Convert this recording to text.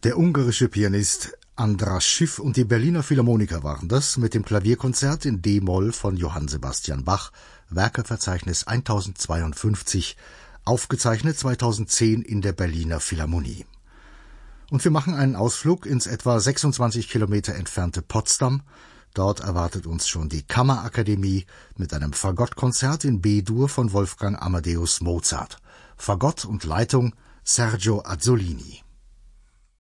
Der ungarische Pianist András Schiff und die Berliner Philharmoniker waren das mit dem Klavierkonzert in D-Moll von Johann Sebastian Bach, Werkeverzeichnis 1052, aufgezeichnet 2010 in der Berliner Philharmonie. Und wir machen einen Ausflug ins etwa 26 Kilometer entfernte Potsdam. Dort erwartet uns schon die Kammerakademie mit einem Fagottkonzert in B-Dur von Wolfgang Amadeus Mozart. Fagott und Leitung Sergio Azzolini.